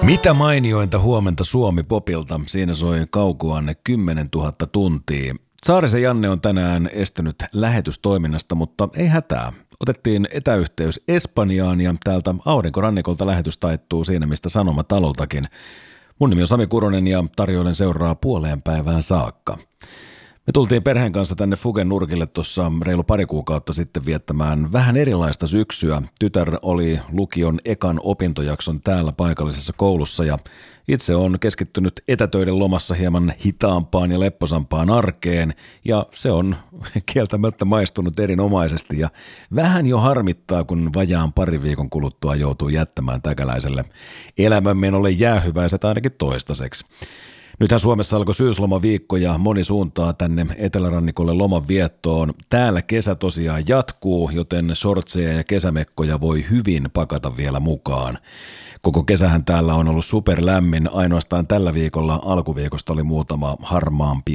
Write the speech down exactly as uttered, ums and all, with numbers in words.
Mitä mainiointa huomenta Suomi Popilta, siinä soi kaukoanne kymmenen tuhatta tuntia. Saarisen Janne on tänään estynyt lähetystoiminnasta, mutta ei hätää. Otettiin etäyhteys Espanjaan ja täältä aurinkorannikolta lähetys taittuu siinä, mistä Sanomataloltakin. Mun nimi on Sami Kuronen ja tarjoilen seuraa puoleen päivään saakka. Me tultiin perheen kanssa tänne Fugen nurkille tuossa reilu pari kuukautta sitten viettämään vähän erilaista syksyä. Tytär oli lukion ekan opintojakson täällä paikallisessa koulussa ja itse on keskittynyt etätöiden lomassa hieman hitaampaan ja lepposampaan arkeen ja se on kieltämättä maistunut erinomaisesti ja vähän jo harmittaa, kun vajaan pari viikon kuluttua joutuu jättämään täkäläiselle elämänmenolle jäähyväiset ainakin toistaiseksi. Nythän Suomessa alkoi syyslomaviikko ja moni suuntaa tänne etelärannikolle loman viettoon. Täällä kesä tosiaan jatkuu, joten shortseja ja kesämekkoja voi hyvin pakata vielä mukaan. Koko kesähän täällä on ollut superlämmin, ainoastaan tällä viikolla alkuviikosta oli muutama harmaampi